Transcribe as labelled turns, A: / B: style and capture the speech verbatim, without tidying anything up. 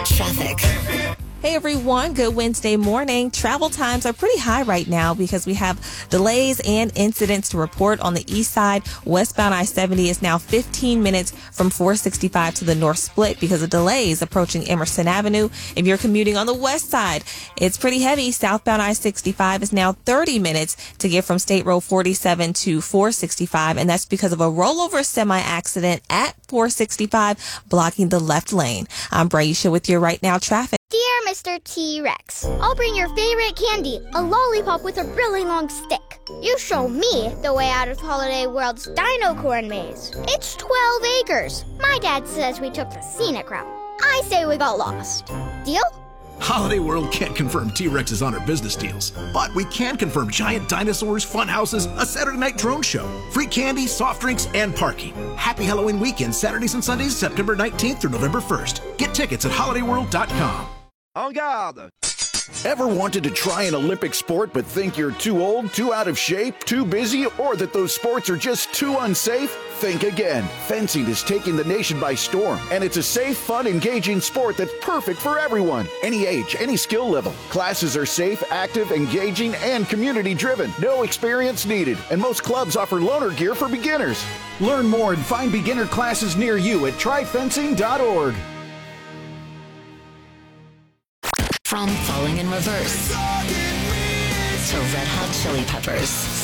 A: Traffic.
B: Hey everyone, good Wednesday morning. Travel times are pretty high right now because we have delays and incidents to report on the east side. Westbound I seventy is now fifteen minutes from four sixty-five to the North Split because of delays approaching Emerson Avenue. If you're commuting on the west side, it's pretty heavy. Southbound I sixty-five is now thirty minutes to get from State Road forty-seven to four sixty-five, and that's because of a rollover semi accident at four sixty-five blocking the left lane. I'm Braisha with your Right Now traffic.
C: Dear Mister T-Rex, I'll bring your favorite candy, a lollipop with a really long stick. You show me the way out of Holiday World's Dino Corn Maze. It's twelve acres. My dad says we took the scenic route. I say we got lost. Deal?
D: Holiday World can't confirm T-Rex's on our business deals, but we can confirm giant dinosaurs, fun houses, a Saturday night drone show, free candy, soft drinks, and parking. Happy Halloween weekend, Saturdays and Sundays, September nineteenth through November first. Get tickets at holiday world dot com.
E: En garde! Ever wanted to try an Olympic sport but think you're too old, too out of shape, too busy, or that those sports are just too unsafe? Think again. Fencing is taking the nation by storm, and it's a safe, fun, engaging sport that's perfect for everyone. Any age, any skill level. Classes are safe, active, engaging, and community-driven. No experience needed, and most clubs offer loaner gear for beginners. Learn more and find beginner classes near you at try fencing dot org.
A: From Falling in Reverse to Red Hot Chili Peppers.